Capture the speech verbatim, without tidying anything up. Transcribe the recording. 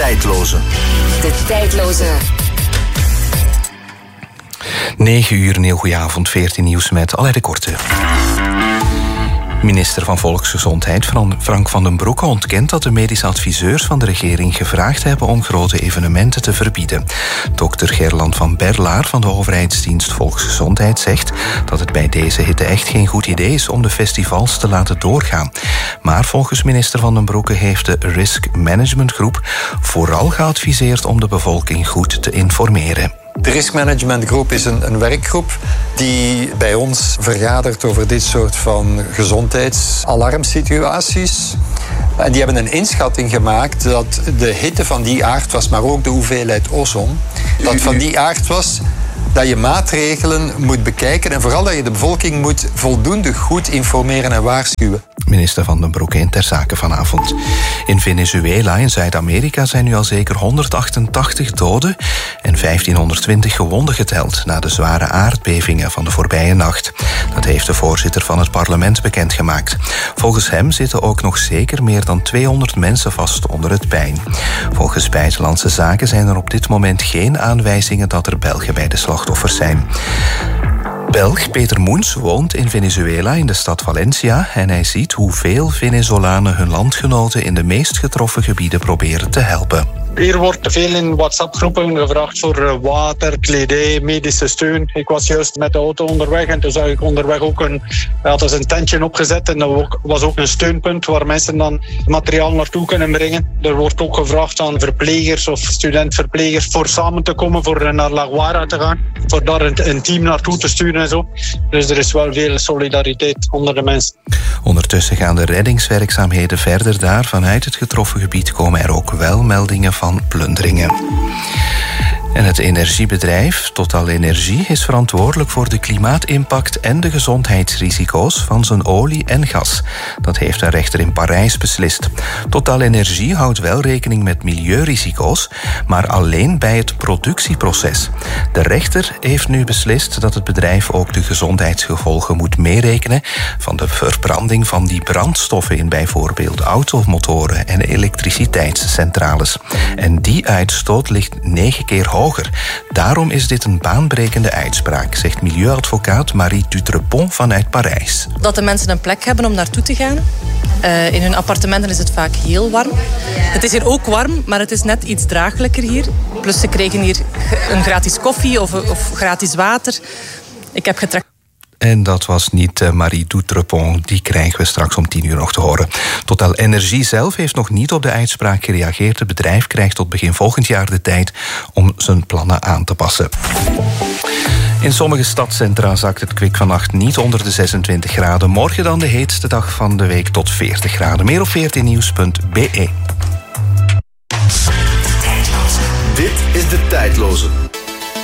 tijdloze. De tijdloze. negen uur, een heel goede avond, veertien nieuws met Alain de Korte. Minister van Volksgezondheid Frank van den Broeke ontkent dat de medische adviseurs van de regering gevraagd hebben om grote evenementen te verbieden. Dokter Gerland van Berlaar van de overheidsdienst Volksgezondheid zegt dat het bij deze hitte echt geen goed idee is om de festivals te laten doorgaan. Maar volgens minister van den Broeke heeft de Risk Management Groep vooral geadviseerd om de bevolking goed te informeren. De Risk Management Groep is een, een werkgroep die bij ons vergadert over dit soort van gezondheidsalarmsituaties. En die hebben een inschatting gemaakt dat de hitte van die aard was, maar ook de hoeveelheid ozon, dat van die aard was dat je maatregelen moet bekijken en vooral dat je de bevolking moet voldoende goed informeren en waarschuwen. Minister van den Broeke in Ter Zake vanavond. In Venezuela in Zuid-Amerika zijn nu al zeker honderdachtentachtig doden en vijftienhonderdtwintig gewonden geteld na de zware aardbevingen van de voorbije nacht. Dat heeft de voorzitter van het parlement bekendgemaakt. Volgens hem zitten ook nog zeker meer dan tweehonderd mensen vast onder het puin. Volgens Buitenlandse Zaken zijn er op dit moment geen aanwijzingen dat er Belgen bij de slachtoffers zijn. Belg Peter Moens woont in Venezuela in de stad Valencia en hij ziet hoeveel Venezolanen hun landgenoten in de meest getroffen gebieden proberen te helpen. Hier wordt veel in WhatsApp-groepen gevraagd voor water, kledij, medische steun. Ik was juist met de auto onderweg en toen zag ik onderweg ook een, ja, dat is een tentje opgezet en er was ook een steunpunt waar mensen dan materiaal naartoe kunnen brengen. Er wordt ook gevraagd aan verplegers of studentverplegers voor samen te komen, voor naar La Guaira te gaan, voor daar een, een team naartoe te sturen en zo. Dus er is wel veel solidariteit onder de mensen. Ondertussen gaan de reddingswerkzaamheden verder daar. Vanuit het getroffen gebied komen er ook wel meldingen van plunderingen. En het energiebedrijf Total Energie is verantwoordelijk voor de klimaatimpact en de gezondheidsrisico's van zijn olie en gas. Dat heeft een rechter in Parijs beslist. Total Energie houdt wel rekening met milieurisico's, maar alleen bij het productieproces. De rechter heeft nu beslist dat het bedrijf ook de gezondheidsgevolgen moet meerekenen van de verbranding van die brandstoffen in bijvoorbeeld automotoren en elektriciteitscentrales. En die uitstoot ligt negen keer hoger. Daarom is dit een baanbrekende uitspraak, zegt milieuadvocaat Marie Dutrepont vanuit Parijs. Dat de mensen een plek hebben om naartoe te gaan. Uh, in hun appartementen is het vaak heel warm. Het is hier ook warm, maar het is net iets draaglijker hier. Plus ze kregen hier een gratis koffie of, of gratis water. Ik heb getrekt. En dat was niet uh, Marie Dutrepont, die krijgen we straks om tien uur nog te horen. Total Energie zelf heeft nog niet op de uitspraak gereageerd. Het bedrijf krijgt tot begin volgend jaar de tijd om zijn plannen aan te passen. In sommige stadcentra zakt het kwik vannacht niet onder de zesentwintig graden. Morgen dan de heetste dag van de week tot veertig graden. Meer op veertien nieuws punt b e. Dit is De Tijdloze.